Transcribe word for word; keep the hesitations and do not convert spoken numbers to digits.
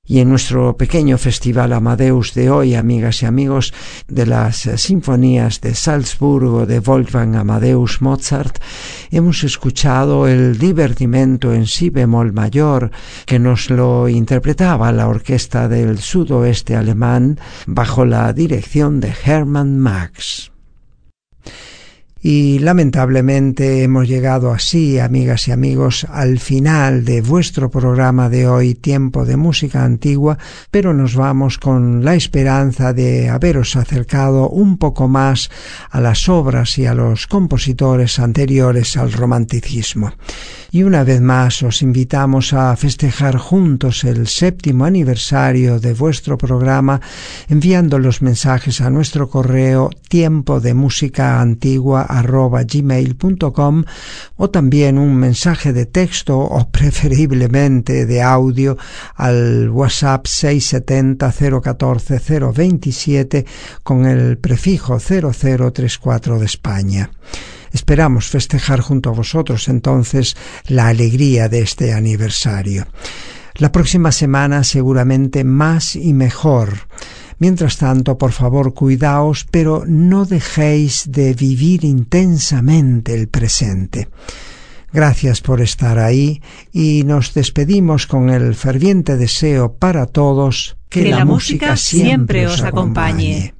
Y en nuestro pequeño festival Amadeus de hoy, amigas y amigos, de las sinfonías de Salzburgo de Wolfgang Amadeus Mozart, hemos escuchado el divertimento en si bemol mayor, que nos lo interpretaba la orquesta del sudoeste alemán bajo la dirección de Hermann Max. Y lamentablemente hemos llegado así, amigas y amigos, al final de vuestro programa de hoy, Tiempo de Música Antigua, pero nos vamos con la esperanza de haberos acercado un poco más a las obras y a los compositores anteriores al romanticismo. Y una vez más os invitamos a festejar juntos el séptimo aniversario de vuestro programa enviando los mensajes a nuestro correo tiempo de música antigua arroba gmail punto com o también un mensaje de texto o preferiblemente de audio al WhatsApp seis siete cero cero uno cuatro cero dos siete con el prefijo cero cero tres cuatro de España. Esperamos festejar junto a vosotros entonces la alegría de este aniversario. La próxima semana seguramente más y mejor. Mientras tanto, por favor, cuidaos, pero no dejéis de vivir intensamente el presente. Gracias por estar ahí y nos despedimos con el ferviente deseo para todos que, que la, la música siempre os acompañe.